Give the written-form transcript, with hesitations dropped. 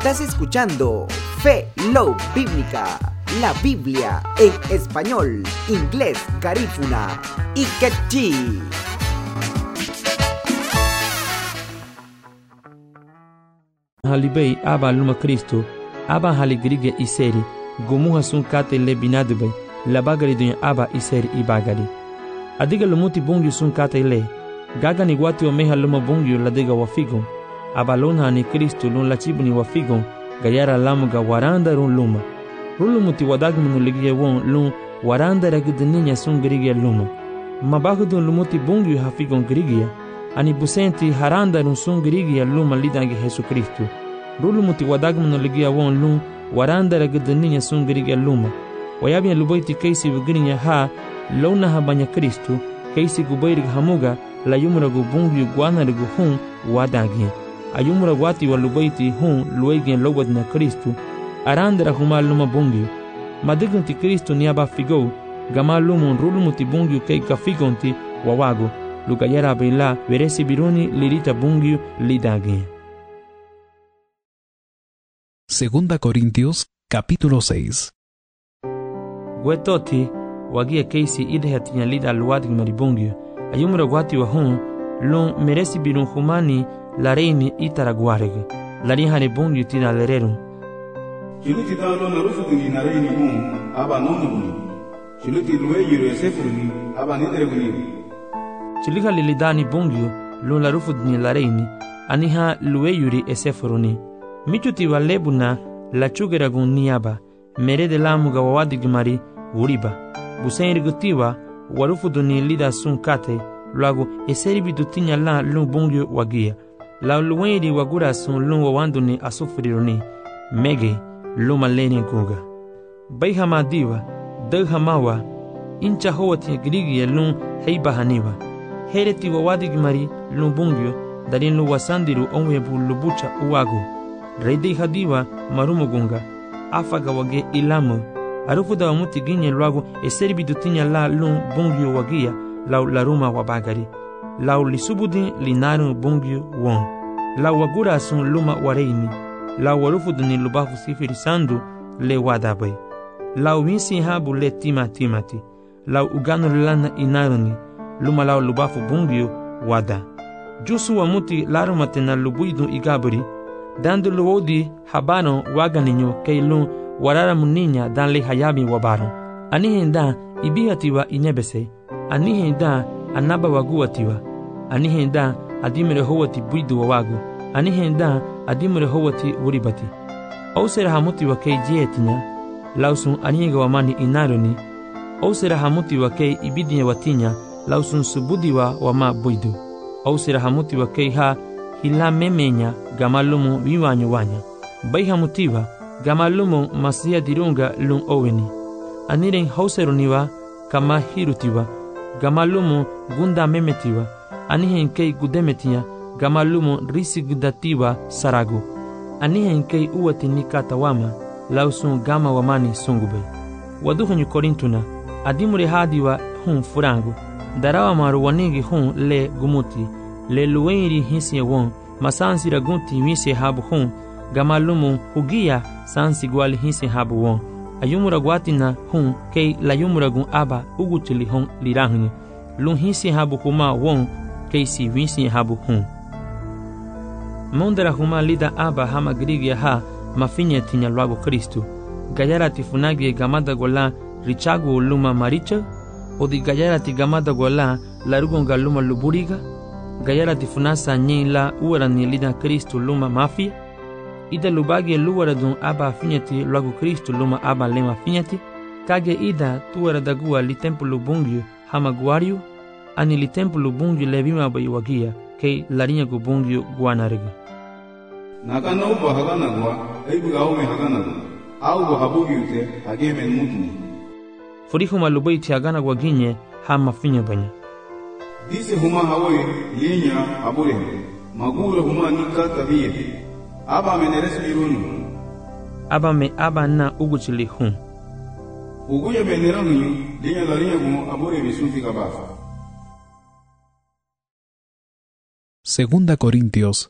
Estás escuchando Fe Love Bíblica, la Biblia en español, inglés, garífuna y quechí. Halibay aba luma Kristo, aba haligrige iseri, gumuha sun kate le binadubay, la bagari dunya aba iseri ibagari. Adiga lumuti bungyu sun kate le, gaga ni wati omeha luma bungyu la diga wafigon, aba lonha ni Kristo lun la chibu ni wafigon, gayara lamuga waranda run luma. Rulumuti wadagmunu ligie won lun waranda ragudininya sun grige luma. Mabagudun lumuti bungyu hafigon grigia, ani busenti haranda run sun grigia luma lidangi Jesu Kristo. Rulumuti wadagmunu ligia won lun waranda ragudininya sun grigia luma. Wayabia lubaiti keisi vigrinya ha lona habanya Kristo, keisi gubairig hamuga la yumra gu bungyu guana rigu hun wadagi. Ayumra wati wa lubaiti hun luegen lobad na Kristo, arandra huma luma bungyu. Madigunti Kristo niaba figo, gama lumun rulumuti bungyu kei kafigonti wawago, lugayara beila veresi biruni lirita bungyu lidagi. Segunda Corintios, capítulo 6. Gwetoti, wagia keisi idhatinya lida luwadig maribungyu, ayumra wati wa hun, lun meresi birun humani la reini itaraguareg, la rihane bungyu tina lererun. Chiluti dalo na rufugini na reini bung, aba nonuguni. Chiluti luwe yuru esefuruni, aba nidreguni. Chiliha lilidani bungyu, lun la rufugini la reini, aniha luwe yuri esefuruni. Michuti wa lebuna, la chugeragun niaba, mere de lamuga wawadigmari, uriba. Busen rigutiwa, warufuduni lida sun kate, luago eseribidutinya la lun bungyu wagia. La luweni wagura sun lun wawanduni asufriruni, mege, luma leni guga. Bayhama diwa, daghamawa, incha howati grigi lun heibahaniwa. Hereti wawadigmari lun bungyu, darin lu wasandiru onwebu lubucha uwagu. Reidi hadiwa marumugunga, afaga wage ilamu. Arufuda wa muti ginye luago eseribidutinya la lun bungyu wagia, lau laruma wabagari. Lau lisubudi linaru bungyu won. Lau wagura sun luma wareini. Lau warufuduni lubafu sifiri sandu le wadabai. Lau winsi habu le timati. Lau uganu lana inaruni. Luma lau lubafu bungyu wada. Jusu wa muti larumate na lubuidu igaburi. Dandu luodi habano waganinyo kei lun warara muninya dan le hayabi wabaro. Anihenda ibihatiwa inebese. Anihenda anaba waguatiwa. Anihenda adimere howati buidu wawagu. Anihenda adimere howati uribati. Ausera hamuti wa kei jietinya. Lausun aniga wamani inaruni. Ausera hamuti wa kei ibidinya watinya. Lausun subudiwa wama buidu. Ausera hamuti wa kei ha hila memenya gamalumu viwanyo wanya. Bai hamutiwa gamalumu masia dirunga lun oweni. Aniren hauseruniwa kama hirutiwa. Gamalumu gunda memetiwa, anihen kei gudemetia, gamalumu risigdatiwa saragu. Anihen kei uwati nikatawama, lausun gama wamani sungube. Waduhanyu korintuna, adimure hadiwa hun furangu, darawa maru wanigi hun le gumuti, le luwenri hinsi won, masansi ragunti wisi habu hun, gamalumu hugia sansi gwali hinsi habu won. Ayumura guatina hun kei la yumura gun aba uguchili hun lirahuni. Lun hinsi habu huma won kei si winsi habu hun. Mondera huma lida aba hama grigia ha mafinye tinya luago Kristu. Gayara tifunagi gamada gola richagu luma maricha. Odi gayara ti gamada gola larugonga luma luburiga. Gayara tifunasa nyi la uarani lida Kristu luma mafia. Ida lubagi luwara dun aba finyati luagu Kristo luma aba lema finyati. Kage ida tuwara dagua li tempulu bungyu hama guariu. Ani li tempulu bungyu levima bayi wagia kei larinya gu bungyu guanarigu. Nakana uba hagana gua, eibu aume hagana gua. Aubo habugi ute hageme mutuni. Furihuma lubaiti hagana gua ginye hama finya banya. Dise huma hawaye linya abure. Magura huma nikata hiye. Aba meneres birunu. Aba me aba na uguchili hun. Uguye benerangu linya larinya gu abure bisunti kabafa. Segunda Corintios,